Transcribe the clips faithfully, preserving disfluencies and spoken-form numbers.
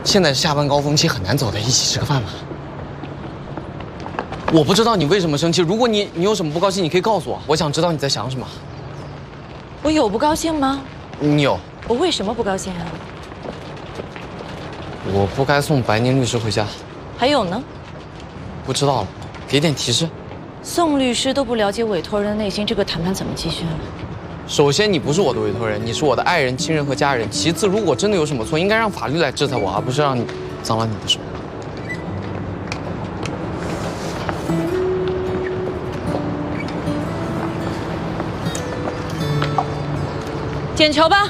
现在是下班高峰期，很难走在一起吃个饭嘛。我不知道你为什么生气，如果你你有什么不高兴，你可以告诉我，我想知道你在想什么。 我有不高兴吗？ 你有。 我为什么不高兴啊？ 我不该送白宁律师回家。 还有呢？ 不知道了，给点提示。 宋律师都不了解委托人的内心，这个谈判怎么继续啊？ 首先，你不是我的委托人，你是我的爱人、亲人和家人。其次，如果真的有什么错，应该让法律来制裁我，而不是让你脏了你的手。 捡球吧。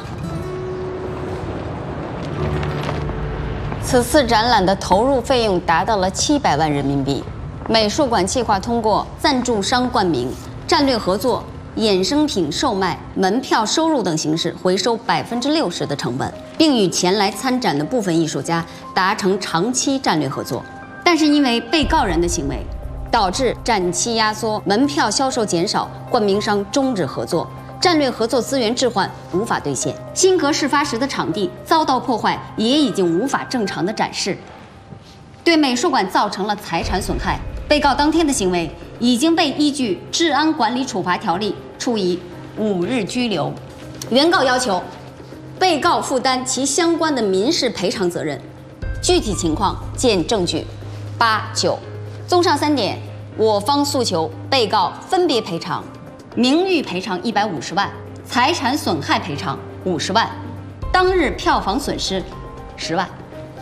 此次展览的投入费用达到了七百万人民币。美术馆计划通过赞助商冠名、战略合作、衍生品售卖、门票收入等形式回收百分之六十的成本，并与前来参展的部分艺术家达成长期战略合作。但是因为被告人的行为，导致展期压缩、门票销售减少，冠名商终止合作。战略合作资源置换无法兑现，辛格事发时的场地遭到破坏，也已经无法正常的展示，对美术馆造成了财产损害。被告当天的行为已经被依据《治安管理处罚条例》处以五日拘留。原告要求被告负担其相关的民事赔偿责任，具体情况见证据八九。综上三点，我方诉求被告分别赔偿。名誉赔偿一百五十万，财产损害赔偿五十万，当日票房损失十万。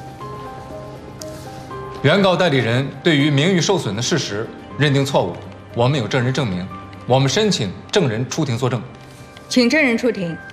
原告代理人对于名誉受损的事实认定错误，我们有证人证明，我们申请证人出庭作证。 请证人出庭。